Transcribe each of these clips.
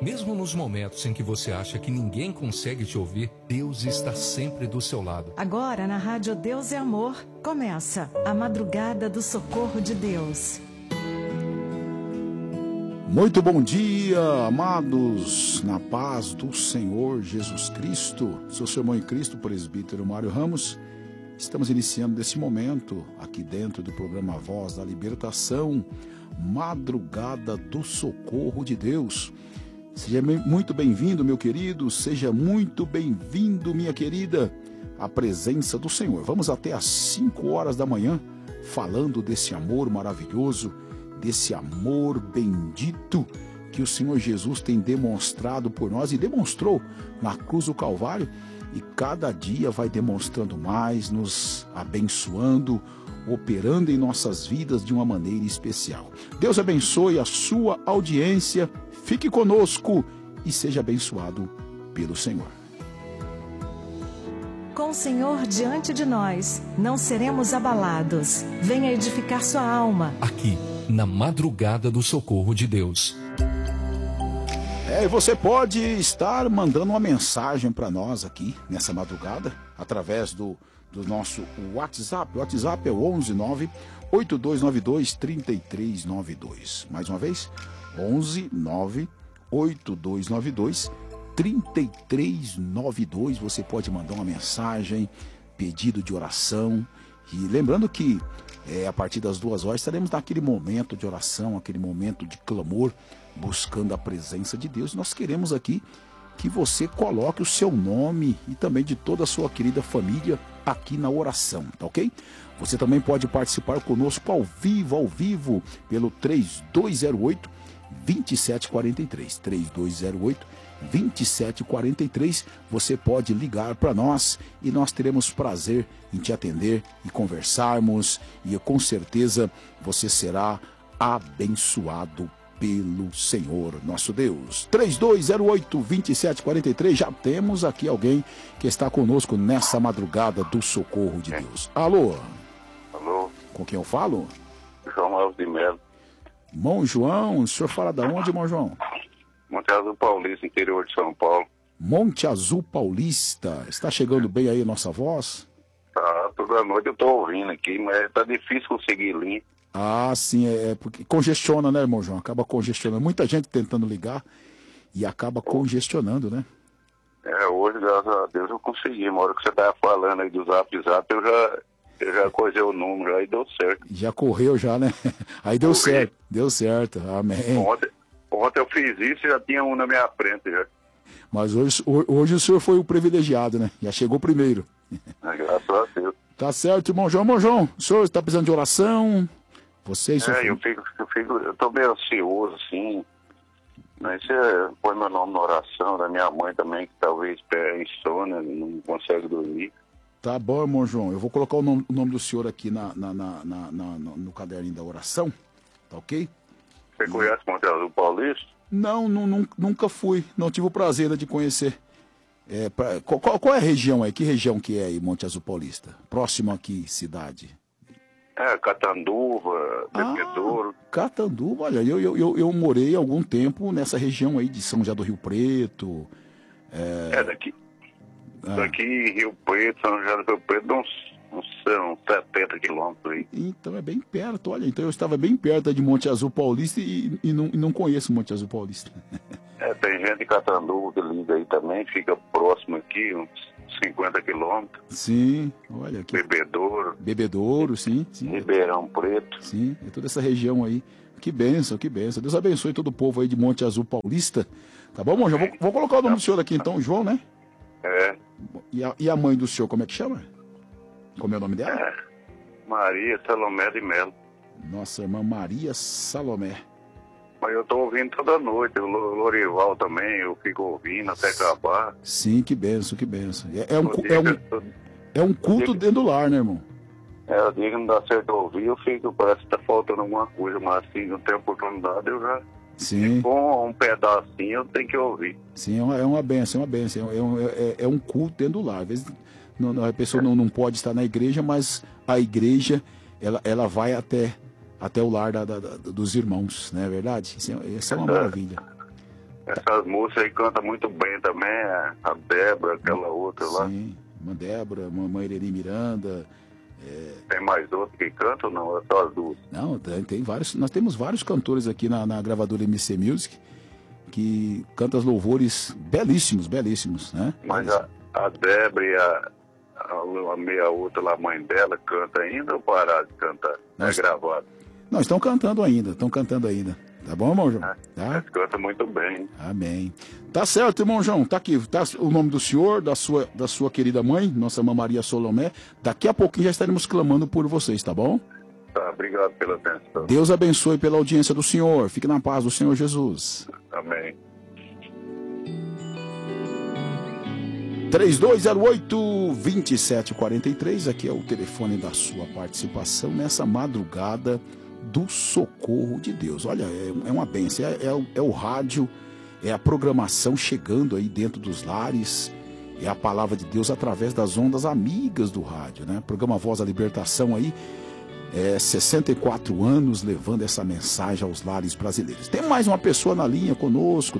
Mesmo nos momentos em que você acha que ninguém consegue te ouvir, Deus está sempre do seu lado. Agora na Rádio Deus é Amor, começa a Madrugada do Socorro de Deus. Muito bom dia, amados, na paz do Senhor Jesus Cristo. Sou seu irmão em Cristo, presbítero Mário Ramos. Estamos iniciando nesse momento, aqui dentro do programa Voz da Libertação, Madrugada do Socorro de Deus. Seja muito bem-vindo, meu querido, seja muito bem-vindo, minha querida, à presença do Senhor. Vamos até às 5 horas da manhã, falando desse amor maravilhoso, desse amor bendito que o Senhor Jesus tem demonstrado por nós e demonstrou na cruz do Calvário, e cada dia vai demonstrando mais, nos abençoando, operando em nossas vidas de uma maneira especial. Deus abençoe a sua audiência, fique conosco e seja abençoado pelo Senhor. Com o Senhor diante de nós, não seremos abalados. Venha edificar sua alma. Aqui, na Madrugada do Socorro de Deus. Você pode estar mandando uma mensagem para nós aqui nessa madrugada, através do nosso WhatsApp. O WhatsApp é o 119-8292-3392. Mais uma vez, 119-8292-3392. Você pode mandar uma mensagem, pedido de oração. E lembrando que a partir das 2 horas estaremos naquele momento de oração, aquele momento de clamor, buscando a presença de Deus. Nós queremos aqui que você coloque o seu nome e também de toda a sua querida família aqui na oração, tá ok? Você também pode participar conosco ao vivo, pelo 3208-2743. 3208-2743. Você pode ligar para nós e nós teremos prazer em te atender e conversarmos, e com certeza você será abençoado pelo Senhor nosso Deus. 3208-2743. Já temos aqui alguém que está conosco nessa madrugada do socorro de Deus. Alô? Alô? Com quem eu falo? João Alves de Melo. Irmão João, o senhor fala da onde, irmão João? Monte Azul Paulista, interior de São Paulo. Monte Azul Paulista. Está chegando bem aí a nossa voz? Tá, toda noite eu tô ouvindo aqui, mas tá difícil conseguir linha. Ah, sim, porque congestiona, né, irmão João? Acaba congestionando. Muita gente tentando ligar e acaba congestionando, né? Hoje, graças a Deus, eu consegui. Uma hora que você tava falando aí do Zap, eu já coisei o número, aí deu certo. Já correu já, né? Aí deu certo, amém. Ontem eu fiz isso e já tinha um na minha frente já. Mas hoje o senhor foi o privilegiado, né? Já chegou primeiro. Graças a Deus. Tá certo, irmão João. Irmão João, o senhor está precisando de oração? Eu tô meio ansioso, assim. Mas você põe meu nome na oração, da minha mãe também, que talvez é insônia, não consegue dormir. Tá bom, irmão João. Eu vou colocar o nome do senhor aqui no caderninho da oração, tá ok? Você conhece Monte Azul Paulista? Não, nunca fui. Não tive o prazer de conhecer. Qual é a região aí? Que região que é aí, Monte Azul Paulista? Próximo aqui, cidade? Catanduva, Bebedouro. Catanduva, olha, eu morei algum tempo nessa região aí de São José do Rio Preto. Daqui Rio Preto, São José do Rio Preto, uns 70 quilômetros aí. Então é bem perto, olha. Então eu estava bem perto de Monte Azul Paulista e não conheço Monte Azul Paulista. Tem gente de Catanduva que liga aí também, fica próximo aqui, uns 50 quilômetros. Sim, olha aqui. Bebedouro, sim. Ribeirão Preto. Sim, é toda essa região aí. Que bênção, que bênção. Deus abençoe todo o povo aí de Monte Azul Paulista. Tá bom, irmão? Vou colocar o nome do senhor aqui então, João, né? E a mãe do senhor, como é que chama? Como é o nome dela? Maria Salomé de Melo. Nossa irmã Maria Salomé. Mas eu tô ouvindo toda noite, o Lorival também, eu fico ouvindo até acabar. Sim, que benção, que benção. É um culto dentro do lar, né, irmão? Eu digo que não dá certo ouvir, parece que tá faltando alguma coisa, mas assim, não tem oportunidade, eu já... Sim. Com um pedacinho eu tenho que ouvir. Sim, é uma benção, é um culto dentro do lar. Às vezes a pessoa não pode estar na igreja, mas a igreja, ela vai até o lar dos irmãos, não é verdade? Isso é uma maravilha. Essas moças aí cantam muito bem também, a Débora, aquela outra lá. Sim, uma Débora, uma Irene Miranda. Tem mais outro que canta ou não? É só as duas? Não, tem vários. Nós temos vários cantores aqui na gravadora MC Music que cantam louvores belíssimos, né? Mas a Débora e a meia outra lá, a mãe dela, canta ainda ou pararam de cantar? É gravado? Não, estão cantando ainda. Tá bom, irmão João? Tá? Eles cantam muito bem. Amém. Tá certo, irmão João. Tá aqui. Tá o nome do senhor, da sua querida mãe, nossa irmã Maria Solomé. Daqui a pouquinho já estaremos clamando por vocês, tá bom? Tá, obrigado pela atenção. Deus abençoe pela audiência do senhor. Fique na paz do Senhor Jesus. Amém. 3208-2743. Aqui é o telefone da sua participação nessa madrugada do socorro de Deus. Olha, é uma bênção, é o rádio, é a programação chegando aí dentro dos lares, é a palavra de Deus através das ondas amigas do rádio, né? Programa Voz da Libertação aí, 64 anos levando essa mensagem aos lares brasileiros. Tem mais uma pessoa na linha conosco,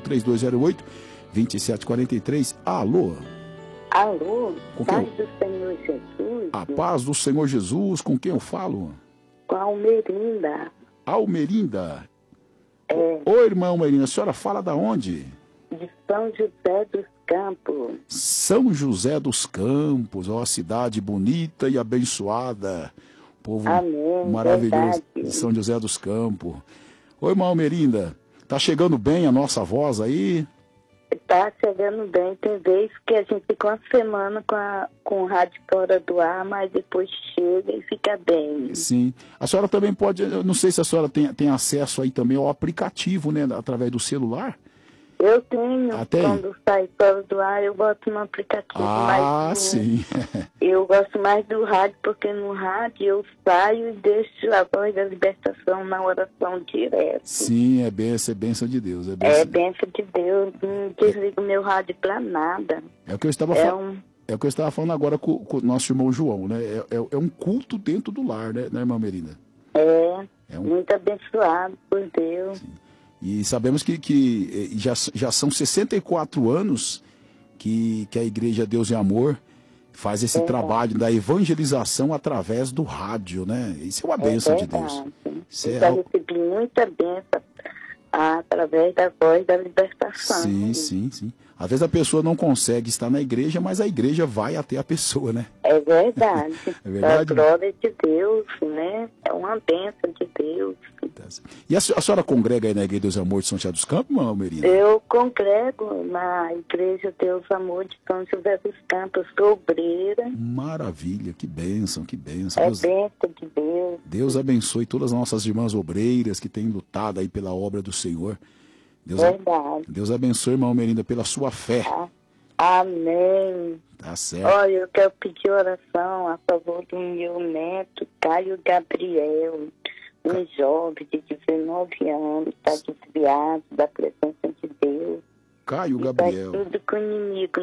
3208-2743. Alô? Alô, paz do Senhor Jesus. A paz do Senhor Jesus, com quem eu falo? Com a Almerinda. Almerinda? Oi, irmã Almerinda, a senhora fala da onde? De São José dos Campos. São José dos Campos, ó, cidade bonita e abençoada. Povo maravilhoso de São José dos Campos. Oi, irmã Almerinda, tá chegando bem a nossa voz aí? Tá chegando bem. Tem vezes que a gente fica uma semana com o rádio fora do ar, mas depois chega e fica bem. Sim. A senhora também pode, eu não sei se a senhora tem acesso aí também ao aplicativo, né, através do celular? Eu tenho, quando sai fora do ar, eu boto no aplicativo. Mas, sim. Eu gosto mais do rádio, porque no rádio eu saio e deixo a voz da libertação na oração direto. Sim, é bênção de Deus. É bênção de Deus, não desligo meu rádio pra nada. É o que eu estava falando. É o que eu estava falando agora com o nosso irmão João, né? É um culto dentro do lar, né, irmã Merinda? Muito abençoado por Deus. Sim. E sabemos que já são 64 anos que a Igreja Deus e Amor faz esse trabalho da evangelização através do rádio, né? Isso é uma bênção de Deus. Já recebi muita bênção através da voz da libertação. Sim. Às vezes a pessoa não consegue estar na igreja, mas a igreja vai até a pessoa, né? É verdade. É verdade? A glória de Deus, né? É uma bênção de Deus. E a senhora congrega aí na Igreja Deus e Amor de São José dos Campos, Almerinda? Eu congrego na Igreja Deus e Amor de São José dos Campos, sou obreira. Maravilha, que bênção. É bênção de Deus. Deus abençoe todas as nossas irmãs obreiras que têm lutado aí pela obra do Senhor. Deus abençoe, irmã Almerinda, pela sua fé. Amém. Tá certo. Olha, eu quero pedir oração a favor do meu neto, Caio Gabriel. Um jovem de 19 anos, está desviado da presença de Deus. Caio Gabriel. Faz tudo que o inimigo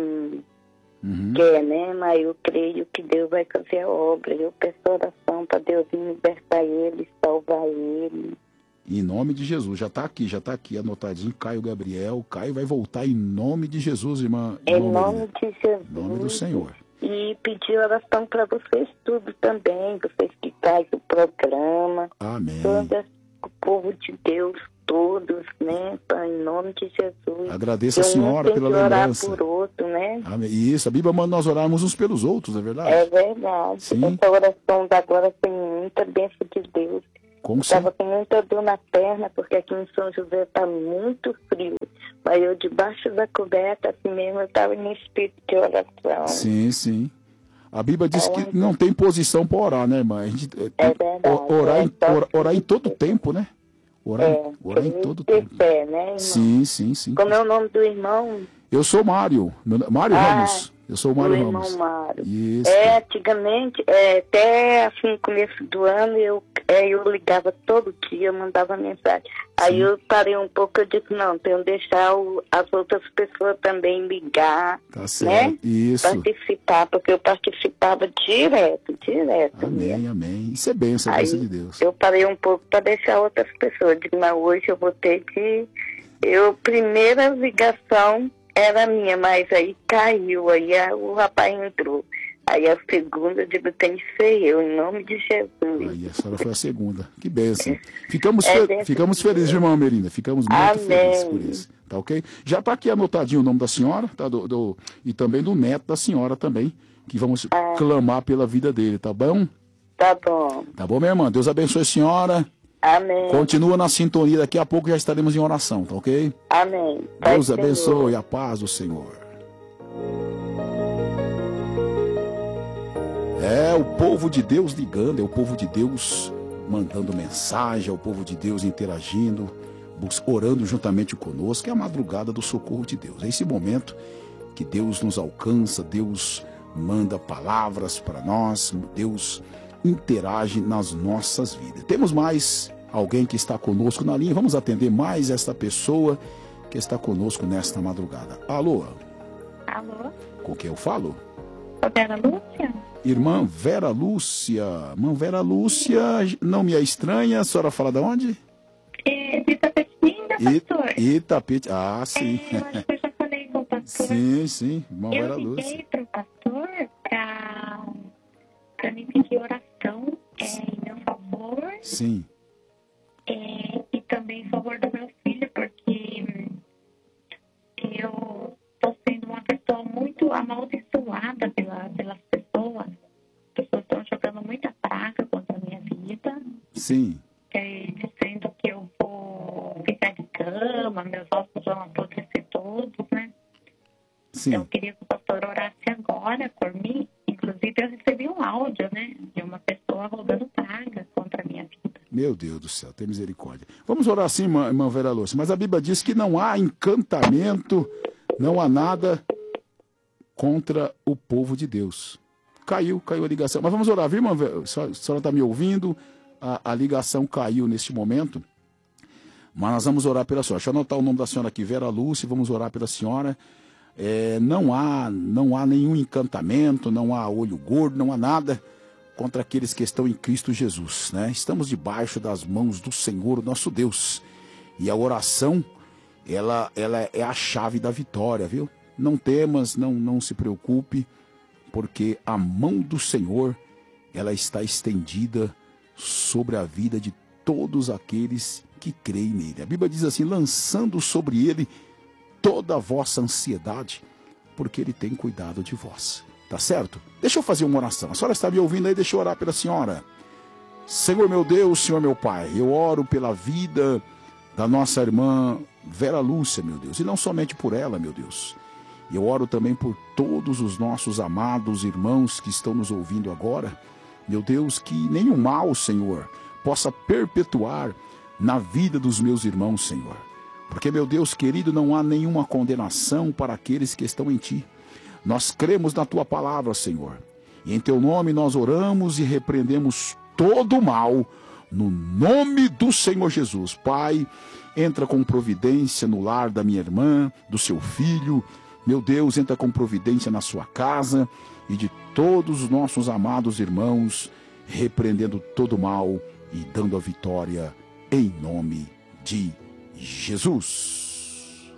não quer, né? Mas eu creio que Deus vai fazer a obra. Eu peço oração para Deus libertar ele, salvar ele. Em nome de Jesus. Já está aqui anotadinho, Caio Gabriel. Caio vai voltar em nome de Jesus, irmã. Em nome de Jesus. Em nome do Senhor. E pedir oração para vocês tudo também, vocês que fazem o programa. Amém. Todo o povo de Deus, todos, né? Em nome de Jesus. Agradeço a senhora pela lembrança. Orar por outro, né? Amém. Isso, a Bíblia manda nós orarmos uns pelos outros, é verdade? É verdade. Sim. Essa oração da agora tem muita bênção de Deus. Estava com muita dor na perna, porque aqui em São José está muito frio. Mas eu, debaixo da coberta, assim mesmo, eu estava em espírito de oração. Sim. A Bíblia diz que não tem posição para orar, né, irmã? A gente é verdade. Orar em todo tempo, né? Orar em todo tempo. Fé, né, irmão? Sim. Como é o nome do irmão? Eu sou Mário Ramos. Eu sou o Mário Ramos. Mário. Isso. Antigamente, até assim, no começo do ano, eu ligava todo dia, mandava mensagem. Aí eu parei um pouco, eu disse, não, tenho que deixar as outras pessoas também ligar, tá certo, né? Isso. Participar, porque eu participava direto. Amém. Isso é bênção, bênção de Deus. Eu parei um pouco para deixar outras pessoas. Digo, mas hoje eu vou ter que Primeira ligação era minha, mas aí caiu, aí o rapaz entrou. Aí a segunda, eu digo, tem que ser eu, em nome de Jesus. Aí a senhora foi a segunda. Que bênção. Ficamos felizes, irmã Merinda. Ficamos muito felizes por isso. Tá ok? Já está aqui anotadinho o nome da senhora, tá? E também do neto da senhora também, que vamos clamar pela vida dele, tá bom? Tá bom. Tá bom, minha irmã? Deus abençoe a senhora. Amém. Continua na sintonia, daqui a pouco já estaremos em oração, tá ok? Amém. Deus abençoe, a paz do Senhor. É o povo de Deus ligando, é o povo de Deus mandando mensagem, é o povo de Deus interagindo, orando juntamente conosco. É a madrugada do socorro de Deus. É esse momento que Deus nos alcança, Deus manda palavras para nós, Deus interage nas nossas vidas. Temos mais alguém que está conosco na linha. Vamos atender mais esta pessoa que está conosco nesta madrugada. Alô? Alô? Com quem eu falo? Vera Lúcia? Irmã Vera Lúcia. Irmã Vera Lúcia, não me é estranha. A senhora fala de onde? De Itapetinga, pastor. Itapete. Ah, sim. Eu acho que eu já falei com o pastor. Sim. Irmã Vera Lúcia. Eu liguei para o pastor para me pedir oração em meu favor. Sim. E também em favor do meu filho, porque eu estou sendo uma pessoa muito amaldiçoada pelas pessoas. As pessoas estão jogando muita praga contra a minha vida. Sim. Dizendo que eu vou ficar de cama, meus ossos vão apodrecer todos, né? Sim. Então eu queria que o pastor orasse agora por mim. Inclusive eu recebi um áudio, né? De uma pessoa rodando praga contra a minha vida. Meu Deus do céu, tem misericórdia. Vamos orar assim, irmã Vera Lúcia. Mas a Bíblia diz que não há encantamento, não há nada contra o povo de Deus. Caiu a ligação. Mas vamos orar, viu, irmã Vera? A senhora está me ouvindo? A ligação caiu neste momento. Mas nós vamos orar pela senhora. Deixa eu anotar o nome da senhora aqui, Vera Lúcia. Vamos orar pela senhora. Não há nenhum encantamento, não há olho gordo, não há nada contra aqueles que estão em Cristo Jesus, né? Estamos debaixo das mãos do Senhor, nosso Deus. E a oração, ela é a chave da vitória, viu? Não temas, não se preocupe, porque a mão do Senhor, ela está estendida sobre a vida de todos aqueles que creem nele. A Bíblia diz assim, lançando sobre ele toda a vossa ansiedade, porque ele tem cuidado de vós. Tá certo? Deixa eu fazer uma oração. A senhora está me ouvindo aí? Deixa eu orar pela senhora. Senhor meu Deus, Senhor meu Pai, eu oro pela vida da nossa irmã Vera Lúcia, meu Deus, e não somente por ela, meu Deus. Eu oro também por todos os nossos amados irmãos que estão nos ouvindo agora. Meu Deus, que nenhum mal, Senhor, possa perpetuar na vida dos meus irmãos, Senhor. Porque, meu Deus querido, não há nenhuma condenação para aqueles que estão em Ti. Nós cremos na Tua palavra, Senhor. E em Teu nome nós oramos e repreendemos todo o mal, no nome do Senhor Jesus. Pai, entra com providência no lar da minha irmã, do seu filho. Meu Deus, entra com providência na sua casa e de todos os nossos amados irmãos, repreendendo todo o mal e dando a vitória em nome de Jesus.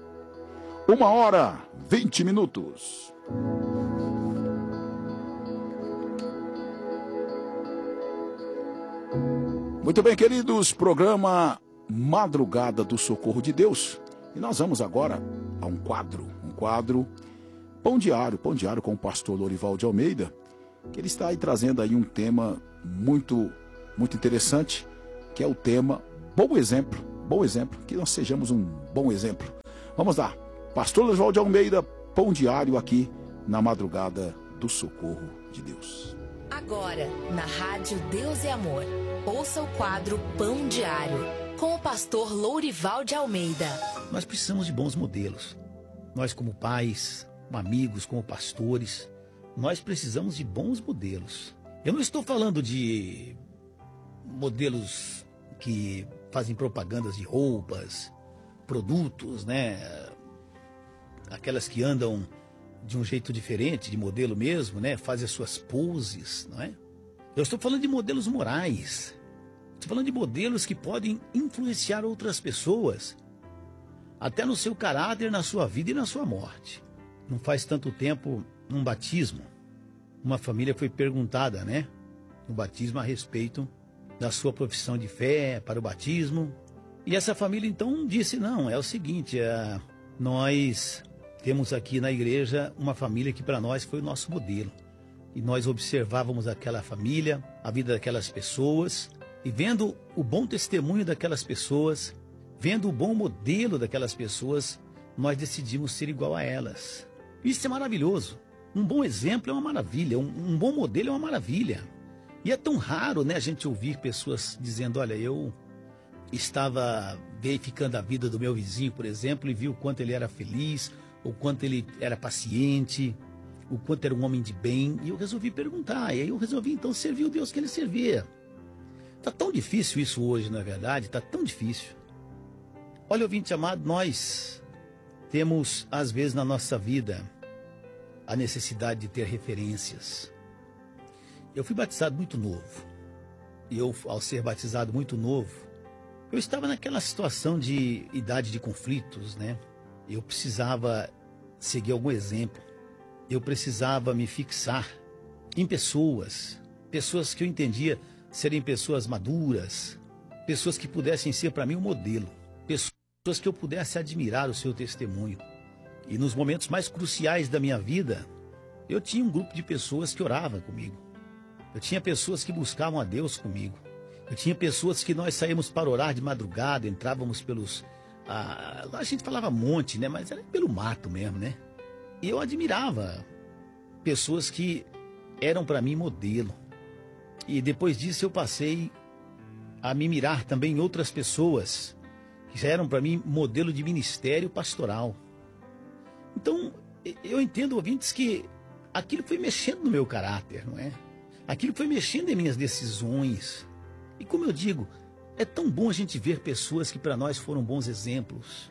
1h20. Muito bem, queridos, programa Madrugada do Socorro de Deus. E nós vamos agora a um quadro Pão Diário com o pastor Lorival de Almeida, que ele está aí trazendo aí um tema muito interessante, que é o tema bom exemplo, que nós sejamos um bom exemplo. Vamos lá, pastor Lorival de Almeida, Pão Diário aqui na Madrugada do Socorro de Deus. Agora, na Rádio Deus e Amor, ouça o quadro Pão Diário, com o pastor Lorival de Almeida. Nós precisamos de bons modelos. Nós, como pais, como amigos, como pastores, nós precisamos de bons modelos. Eu não estou falando de modelos que fazem propagandas de roupas, produtos, né? Aquelas que andam de um jeito diferente, de modelo mesmo, né? Fazem as suas poses, não é? Eu estou falando de modelos morais. Estou falando de modelos que podem influenciar outras pessoas. até no seu caráter, na sua vida e na sua morte. Não faz tanto tempo, num batismo, uma família foi perguntada, né, no batismo, a respeito da sua profissão de fé para o batismo. E essa família então disse: não, é o seguinte, nós temos aqui na igreja uma família que para nós foi o nosso modelo. E nós observávamos aquela família, a vida daquelas pessoas, e vendo o bom testemunho daquelas pessoas, vendo o bom modelo daquelas pessoas, nós decidimos ser igual a elas. Isso é maravilhoso. Um bom exemplo é uma maravilha, um bom modelo é uma maravilha. E é tão raro, né, a gente ouvir pessoas dizendo: olha, eu estava verificando a vida do meu vizinho, por exemplo, e vi o quanto ele era feliz, o quanto ele era paciente, o quanto era um homem de bem, e eu resolvi perguntar, e aí eu resolvi então servir o Deus que ele servia. Está tão difícil isso hoje, não é verdade? Está tão difícil. Olha, ouvinte amado, nós temos, às vezes, na nossa vida, a necessidade de ter referências. Eu fui batizado muito novo. E eu, ao ser batizado muito novo, eu estava naquela situação de idade de conflitos, né? Eu precisava seguir algum exemplo. Eu precisava me fixar em pessoas que eu entendia serem pessoas maduras, pessoas que pudessem ser para mim um modelo, pessoas que eu pudesse admirar o seu testemunho. E nos momentos mais cruciais da minha vida, eu tinha um grupo de pessoas que oravam comigo. Eu tinha pessoas que buscavam a Deus comigo. Eu tinha pessoas que nós saímos para orar de madrugada, entrávamos pelos... a gente falava monte, né? Mas era pelo mato mesmo, né? E eu admirava pessoas que eram para mim modelo. E depois disso eu passei a me mirar também em outras pessoas que já eram para mim modelo de ministério pastoral. Então, eu entendo, ouvintes, que aquilo foi mexendo no meu caráter, não é? Aquilo foi mexendo em minhas decisões. E como eu digo, é tão bom a gente ver pessoas que para nós foram bons exemplos.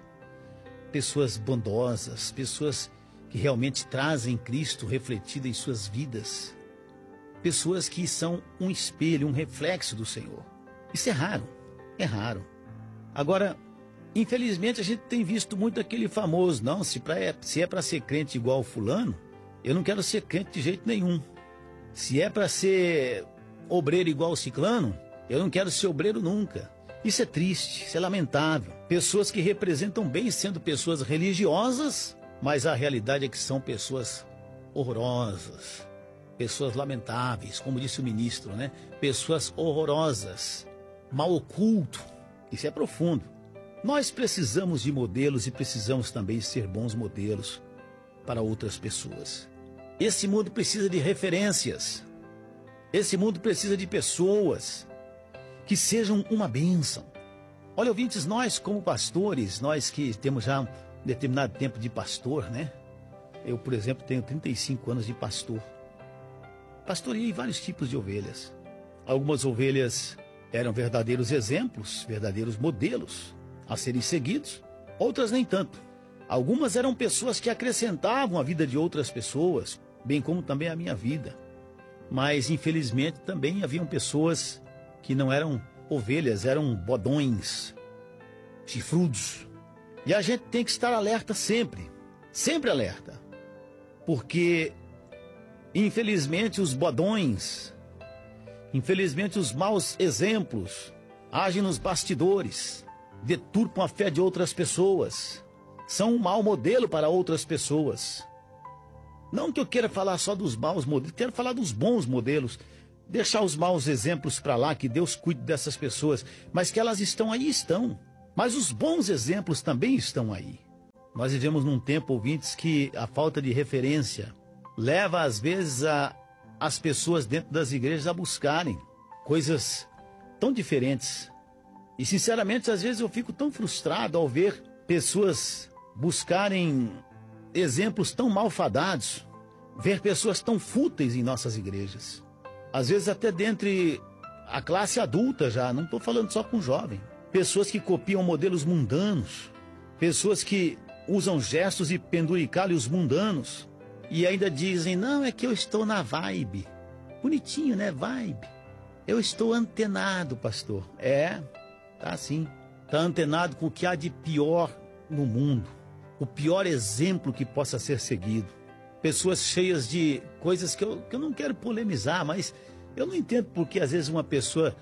Pessoas bondosas, pessoas que realmente trazem Cristo refletido em suas vidas. Pessoas que são um espelho, um reflexo do Senhor. Isso é raro, é raro. Agora, infelizmente a gente tem visto muito aquele famoso: não, se é para ser crente igual fulano, eu não quero ser crente de jeito nenhum. Se é para ser obreiro igual ciclano, eu não quero ser obreiro nunca. Isso é triste, isso é lamentável. Pessoas que representam bem sendo pessoas religiosas, mas a realidade é que são pessoas horrorosas, pessoas lamentáveis, como disse o ministro, né? Pessoas horrorosas, mal oculto. Isso é profundo. Nós precisamos de modelos e precisamos também ser bons modelos para outras pessoas. Esse mundo precisa de referências. Esse mundo precisa de pessoas que sejam uma bênção. Olha, ouvintes, nós como pastores, nós que temos já um determinado tempo de pastor, né? Eu, por exemplo, tenho 35 anos de pastor. Pastoreei vários tipos de ovelhas. Algumas ovelhas eram verdadeiros exemplos, verdadeiros modelos a serem seguidos. Outras nem tanto. Algumas eram pessoas que acrescentavam a vida de outras pessoas, bem como também a minha vida. Mas, infelizmente, também haviam pessoas que não eram ovelhas, eram bodões, chifrudos. E a gente tem que estar alerta sempre, sempre alerta. Porque, infelizmente, os bodões, infelizmente, os maus exemplos agem nos bastidores, deturpam a fé de outras pessoas, são um mau modelo para outras pessoas. Não que eu queira falar só dos maus modelos, quero falar dos bons modelos, deixar os maus exemplos para lá, que Deus cuide dessas pessoas, mas que elas estão aí, estão. Mas os bons exemplos também estão aí. Nós vivemos num tempo, ouvintes, que a falta de referência leva às vezes as pessoas dentro das igrejas a buscarem coisas tão diferentes. E sinceramente, às vezes eu fico tão frustrado ao ver pessoas buscarem exemplos tão malfadados, ver pessoas tão fúteis em nossas igrejas. Às vezes até dentre a classe adulta já, não estou falando só com jovem. Pessoas que copiam modelos mundanos, pessoas que usam gestos e penduricalhos mundanos e ainda dizem: não, é que eu estou na vibe. Bonitinho, né? Vibe. Eu estou antenado, pastor. É, tá sim. Tá antenado com o que há de pior no mundo, o pior exemplo que possa ser seguido. Pessoas cheias de coisas que eu não quero polemizar, mas eu não entendo porque às vezes uma pessoa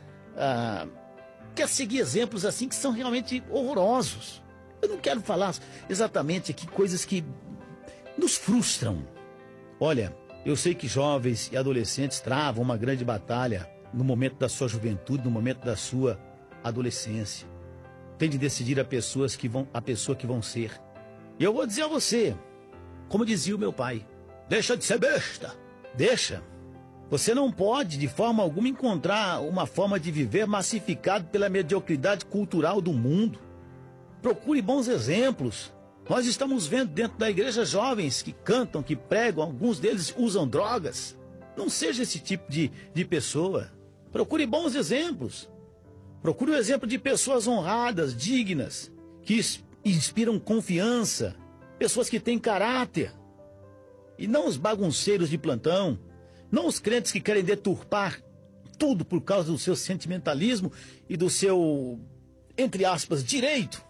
quer seguir exemplos assim que são realmente horrorosos. Eu não quero falar exatamente aqui coisas que nos frustram. Olha, eu sei que jovens e adolescentes travam uma grande batalha no momento da sua juventude, no momento da sua adolescência. Tem de decidir a pessoa que vão ser. E eu vou dizer a você, como dizia o meu pai, deixa de ser besta, deixa. Você não pode, de forma alguma, encontrar uma forma de viver massificado pela mediocridade cultural do mundo. Procure bons exemplos. Nós estamos vendo dentro da igreja jovens que cantam, que pregam, alguns deles usam drogas. Não seja esse tipo de pessoa. Procure bons exemplos. Procure o exemplo de pessoas honradas, dignas, que inspiram confiança, pessoas que têm caráter. E não os bagunceiros de plantão, não os crentes que querem deturpar tudo por causa do seu sentimentalismo e do seu, entre aspas, direito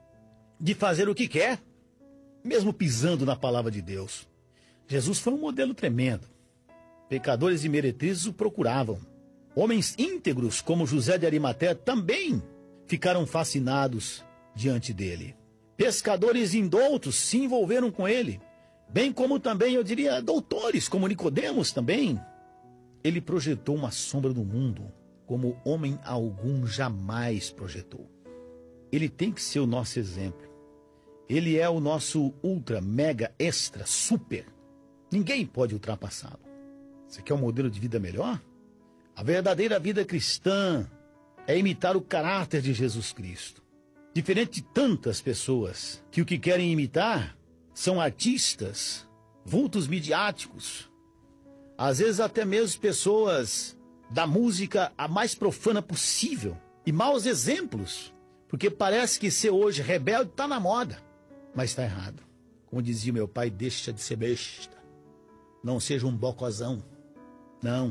de fazer o que quer, mesmo pisando na palavra de Deus. Jesus foi um modelo tremendo. Pecadores e meretrizes o procuravam. Homens íntegros como José de Arimateia também ficaram fascinados diante dele. Pescadores indoutos se envolveram com ele, bem como também, eu diria, doutores como Nicodemos também. Ele projetou uma sombra do mundo como homem algum jamais projetou. Ele tem que ser o nosso exemplo. Ele é o nosso ultra, mega, extra, super. Ninguém pode ultrapassá-lo. Você quer um modelo de vida melhor? A verdadeira vida cristã é imitar o caráter de Jesus Cristo. Diferente de tantas pessoas que o que querem imitar são artistas, vultos midiáticos, às vezes até mesmo pessoas da música a mais profana possível e maus exemplos, porque parece que ser hoje rebelde está na moda, mas está errado. Como dizia meu pai, deixa de ser besta, não seja um bocozão, não.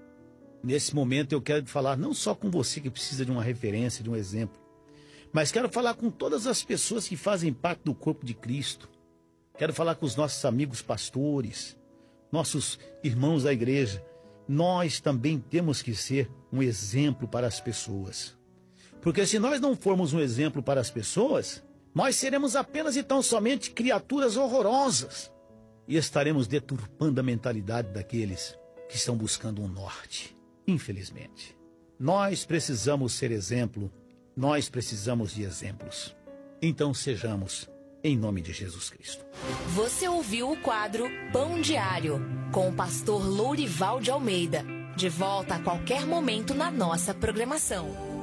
Nesse momento eu quero falar não só com você que precisa de uma referência, de um exemplo, mas quero falar com todas as pessoas que fazem parte do corpo de Cristo. Quero falar com os nossos amigos pastores, nossos irmãos da igreja. Nós também temos que ser um exemplo para as pessoas. Porque se nós não formos um exemplo para as pessoas, nós seremos apenas e tão somente criaturas horrorosas. E estaremos deturpando a mentalidade daqueles que estão buscando um norte. Infelizmente, nós precisamos ser exemplo, nós precisamos de exemplos. Então sejamos, em nome de Jesus Cristo. Você ouviu o quadro Pão Diário, com o pastor Lourival de Almeida. De volta a qualquer momento na nossa programação.